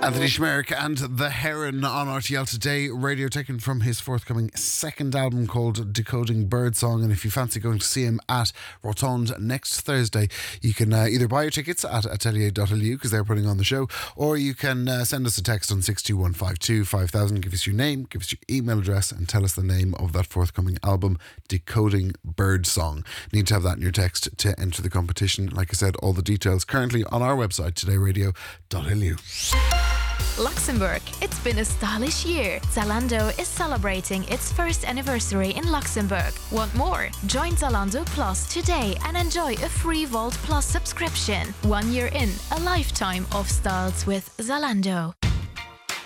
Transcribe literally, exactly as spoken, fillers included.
Anthony Schmerich and The Heron on R T L today. Radio taken from his forthcoming second album called Decoding Birdsong. And if you fancy going to see him at Rotonde next Thursday, you can uh, either buy your tickets at atelier dot l u because they're putting on the show, or you can uh, send us a text on six two one five two five thousand. Give us your name, give us your email address, and tell us the name of that forthcoming album, Decoding Birdsong. Need to have that in your text to enter the competition. Like I said, all the details currently on our website, today radio dot l u. Luxembourg. It's been a stylish year. Zalando is celebrating its first anniversary in Luxembourg. Want more? Join Zalando Plus today and enjoy a free Vault Plus subscription. One year in, a lifetime of styles with Zalando.